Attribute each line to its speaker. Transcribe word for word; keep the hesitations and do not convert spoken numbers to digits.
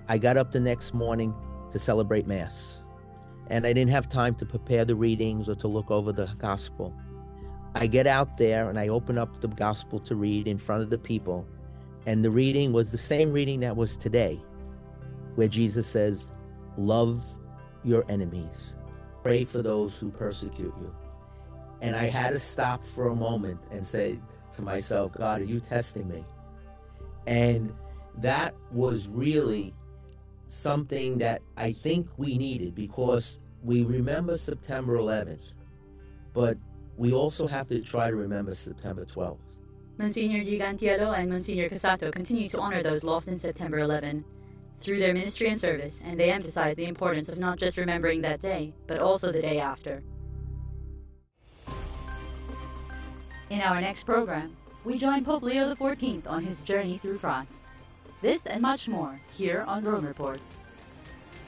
Speaker 1: I got up the next morning to celebrate Mass, and I didn't have time to prepare the readings or to look over the gospel. I get out there and I open up the gospel to read in front of the people, and the reading was the same reading that was today, where Jesus says, love your enemies, pray for those who persecute you. And I had to stop for a moment and say to myself, God, are you testing me? And that was really something that I think we needed, because we remember September eleventh, but we also have to try to remember September twelfth.
Speaker 2: Monsignor Gigantiello and Monsignor Cassato continue to honor those lost in September eleventh through their ministry and service, and they emphasize the importance of not just remembering that day, but also the day after. In our next program, we join Pope Leo the fourteenth on his journey through France. This and much more here on Rome Reports.